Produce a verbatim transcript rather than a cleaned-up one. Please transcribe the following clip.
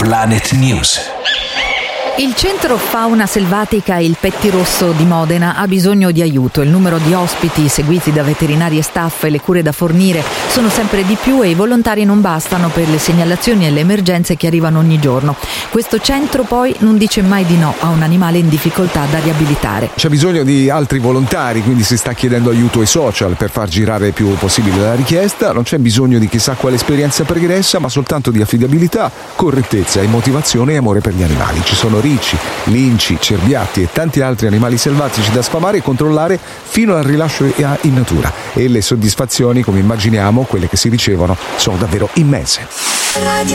Planet News. Il centro fauna selvatica Il Pettirosso di Modena ha bisogno di aiuto. Il numero di ospiti seguiti da veterinari e staff e le cure da fornire sono sempre di più e i volontari non bastano per le segnalazioni e le emergenze che arrivano ogni giorno. Questo centro poi non dice mai di no a un animale in difficoltà da riabilitare. C'è bisogno di altri volontari, quindi si sta chiedendo aiuto ai social per far girare il più possibile la richiesta. Non c'è bisogno di chissà quale esperienza pregressa, ma soltanto di affidabilità, correttezza e motivazione e amore per gli animali. Ci sono ricci, linci, cerbiatti e tanti altri animali selvatici da sfamare e controllare fino al rilascio in natura, e le soddisfazioni, come immaginiamo, quelle che si ricevono, sono davvero immense.